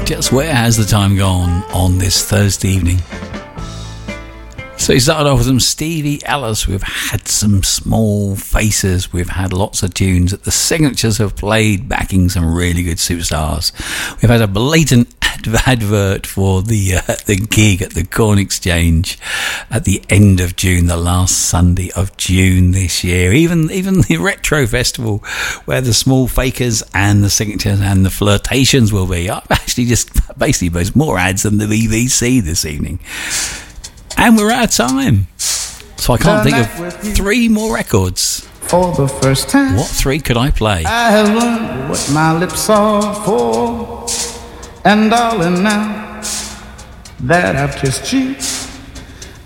Just where has the time gone on this Thursday evening? So we started off with some Stevie Ellis. We've had some Small Faces. We've had lots of tunes that the Signatures have played, backing some really good superstars. We've had a blatant advert for the gig at the Corn Exchange at the end of June, the last Sunday of June this year. Even the Retro Festival, where the Small Fakers and the Signatures and the Flirtations will be. I've actually just basically posted more ads than the BBC this evening. And we're out of time. So I can't think of three more records. For the first time, what three could I play? I have learned what my lips are for. And darling, now that I've kissed you,